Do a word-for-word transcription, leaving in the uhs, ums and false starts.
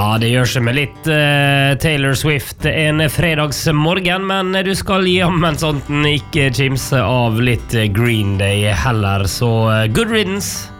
Ja, det gjør seg med litt uh, Taylor Swift en fredagsmorgen, men du skal jammen sånn ikke kimse av litt Green Day heller, så uh, good riddance.